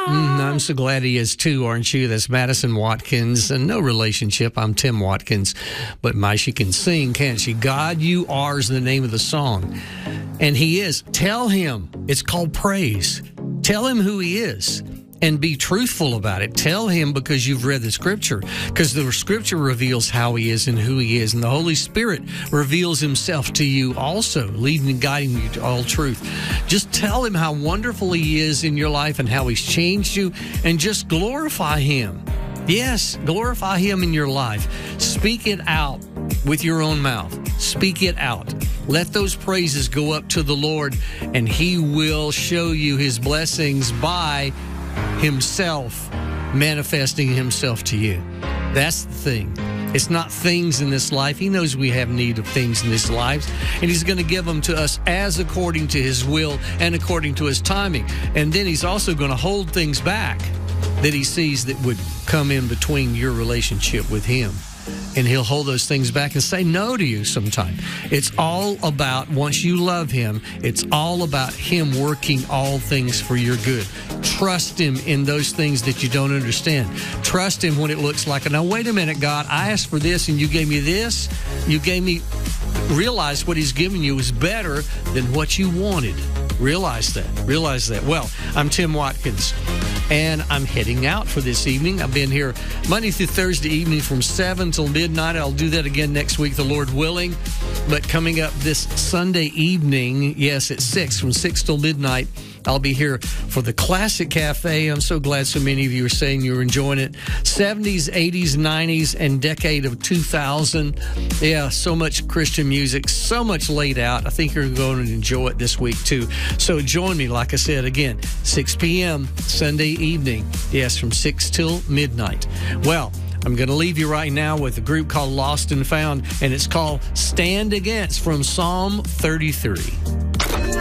I'm so glad he is too, aren't you? That's Madison Watkins, and no relationship. I'm Tim Watkins, but my, she can sing, can't she? God, you are is the name of the song, and he is. Tell him. It's called praise. Tell him who he is. And be truthful about it. Tell him because you've read the scripture. Because the scripture reveals how he is and who he is. And the Holy Spirit reveals himself to you also, leading and guiding you to all truth. Just tell him how wonderful he is in your life and how he's changed you. And just glorify him. Yes, glorify him in your life. Speak it out with your own mouth. Speak it out. Let those praises go up to the Lord, and he will show you his blessings by himself manifesting himself to you. That's the thing. It's not things in this life. He knows we have need of things in this life, and he's going to give them to us as according to his will and according to his timing. And then he's also going to hold things back that he sees that would come in between your relationship with him. And he'll hold those things back and say no to you sometime. It's all about, once you love him, it's all about him working all things for your good. Trust him in those things that you don't understand. Trust him when it looks like, now wait a minute, God, I asked for this and you gave me this. You gave me, realize what he's giving you is better than what you wanted. Realize that. Realize that. Well, I'm Tim Watkins, and I'm heading out for this evening. I've been here Monday through Thursday evening from 7 till midnight. I'll do that again next week, the Lord willing. But coming up this Sunday evening, yes, at 6, from 6 till midnight, I'll be here for the Classic Cafe. I'm so glad so many of you are saying you're enjoying it. 70s, 80s, 90s, and decade of 2000. Yeah, so much Christian music, so much laid out. I think you're going to enjoy it this week, too. So join me, like I said, again, 6 p.m. Sunday evening. Yes, from 6 till midnight. Well, I'm going to leave you right now with a group called Lost and Found, and it's called Stand Against from Psalm 33.